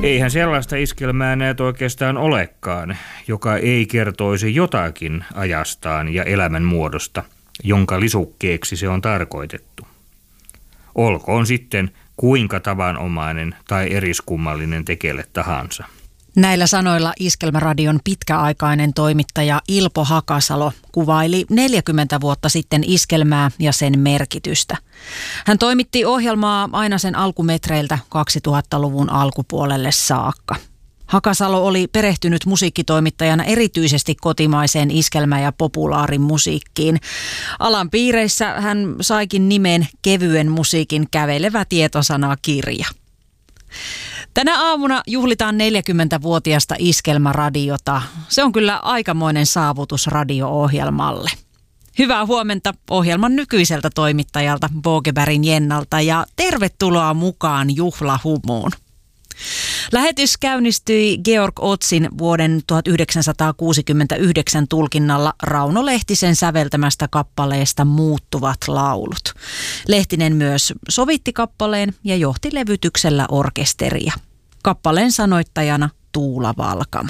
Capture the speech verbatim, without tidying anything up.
Eihän sellaista iskelmää näet oikeastaan olekaan, joka ei kertoisi jotakin ajastaan ja elämän muodosta, jonka lisukkeeksi se on tarkoitettu. Olkoon sitten kuinka tavanomainen tai eriskummallinen tekele tahansa. Näillä sanoilla Iskelmäradion pitkäaikainen toimittaja Ilpo Hakasalo kuvaili neljäkymmentä vuotta sitten iskelmää ja sen merkitystä. Hän toimitti ohjelmaa aina sen alkumetreiltä kaksituhattaluvun alkupuolelle saakka. Hakasalo oli perehtynyt musiikkitoimittajana erityisesti kotimaiseen iskelmä- ja populaarimusiikkiin. Alan piireissä hän saikin nimen kevyen musiikin kävelevä tietosanakirja. Tänä aamuna juhlitaan neljäkymmentävuotiasta Iskelmäradiota. Se on kyllä aikamoinen saavutus radio-ohjelmalle. Hyvää huomenta ohjelman nykyiseltä toimittajalta Bogebergin Jennalta ja tervetuloa mukaan juhlahumuun. Lähetys käynnistyi Georg Otzin vuoden tuhatyhdeksänsataakuusikymmentäyhdeksän tulkinnalla Rauno Lehtisen säveltämästä kappaleesta Muuttuvat laulut. Lehtinen myös sovitti kappaleen ja johti levytyksellä orkesteria. Kappaleen sanoittajana Tuula Valkama.